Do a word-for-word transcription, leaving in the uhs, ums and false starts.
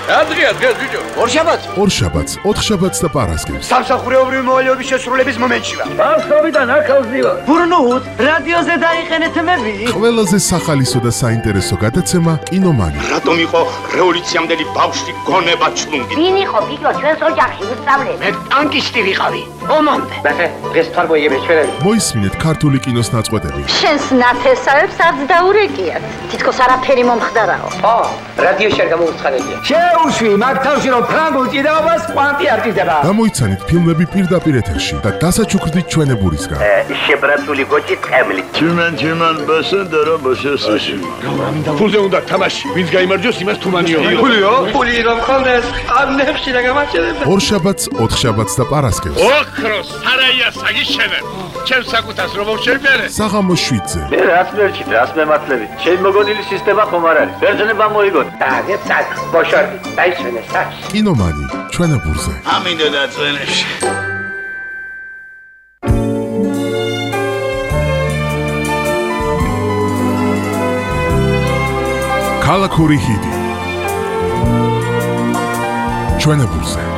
ადრია დღეს ბიჭო. ორშაბათს. ორშაბათს, ოთხშაბათს და პარასკევს. სამსახურეობრივი მოვალეობის შესრულების მომენტში ვარ. ბავშვობიდან აქავს ვარ. ბურნუთ, რადიოზე დაიხენეთ მები. ყველაზე სახალისო და საინტერესო გადაცემა კინომანი. რატომ იყო რევოლუციამდელი ბავშვი გონება ჩლუნგი? ვინ იყო ბიჭო ჩვენს ოჯახში უსწავლე? მე ტანკისტი ვიყავი. ომამდე. ბახე, დღეს თვარ მოიგებს ჩვენები. მოისმინეთ ქართული კინოს ნაწყვეტები. შენს ნათესავებს არც დაურეკიათ. თითქოს არაფერი მომხდარაო. ო, რადიოში არ გამოუცხადებია. შეუშვი მაგ თავში რომ ფრანგულ ჭიდაობას კვანტი არ ჭიდება. გამოიცანით ფილმები პირდაპირ ეთერში და დასაჩუქრდით ჩვენებურისგან. შებრაცული გოჭი წემლი. Tümen tümen besen dara başasın. ფულზე უნდა თამაში. ვინც გაიმარჯვოს, იმას თუმანიო. ფულიო? ფული რომ ხონდეს, ამნებში რა გამარჯვება. ორშაბათს, ოთხშაბათს და პარასკევს. ოქროს სარაია საგიშენებ. ჩემს საკუთას რომ მოვშენებერე. საღამოს შვიდზე. მე რაც მერჩით, რაც მემართლებით. ჩემი მოგონილი სისტემა ხომ არ არის. ბერძნება მოიგოთ. დაგე წაკ, ბოშორდი, დაიშვენე საჩ. კინომანი, ჩვენებურზე. ამინდა დაწვენებში. ქალაქური ჰიდი ჩვენებურზე.